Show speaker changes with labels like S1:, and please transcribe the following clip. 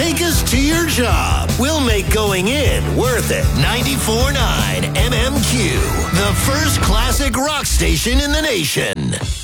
S1: Take us to your job. We'll make going in worth it. 94.9 MMQ, the first classic rock station in the nation.